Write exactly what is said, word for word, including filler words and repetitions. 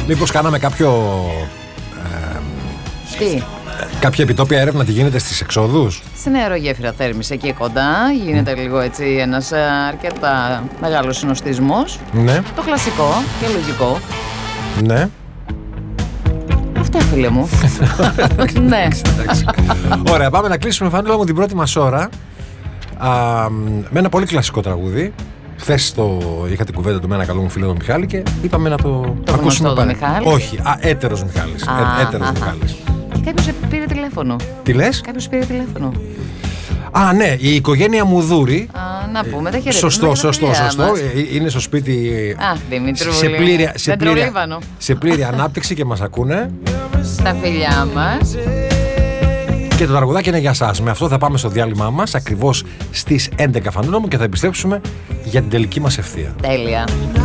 Μήπως κάναμε κάποιο. Ε, Τι? Κάποια επιτόπια έρευνα τι γίνεται στις εξόδους. Στην αερογέφυρα Θέρμης εκεί κοντά γίνεται mm. λίγο έτσι ένας αρκετά μεγάλος συνοστισμός. Ναι. Το κλασικό και λογικό. Ναι. Αυτά, φίλε μου. Ναι. Ωραία, πάμε να κλείσουμε, Φανούλα μου, την πρώτη μας ώρα α, με ένα πολύ κλασικό τραγούδι. Χθες το είχα την κουβέντα του με ένα καλό μου φίλο τον Μιχάλη και είπαμε να το, το ακούσουμε πάλι. Μιχάλη. Όχι, α, έτερος Μιχάλης. Α, ε, έτερος α, Μιχάλης. Και κάποιος πήρε τηλέφωνο. Τι λες? Κάποιος πήρε τηλέφωνο. Α, ναι, η οικογένεια Μουδούρη. Α, να πούμε, τα χαιρετίζουμε. Σωστό, σωστό, σωστό. Είναι στο σπίτι. Α, Δημητρούλη. Σε πλήρη, σε πλήρη, σε πλήρη ανάπτυξη και μας ακούνε. Τα φιλιά μας. Και το τραγουδάκι είναι για σας. Με αυτό θα πάμε στο διάλειμμα μας ακριβώς στις έντεκα, Φανούλα μου, και θα επιστρέψουμε για την τελική μας ευθεία. Τέλεια.